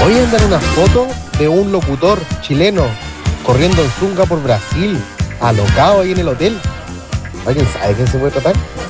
Hoy andan una foto de un locutor chileno corriendo en zunga por Brasil, alocado ahí en el hotel. ¿Alguien sabe quién se puede tratar?